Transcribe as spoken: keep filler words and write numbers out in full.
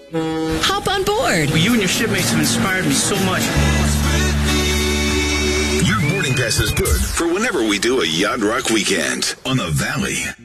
Hop on board. Well, you and your shipmates have inspired me so much. Your boarding pass is good for whenever we do a Yacht Rock weekend on the Valley.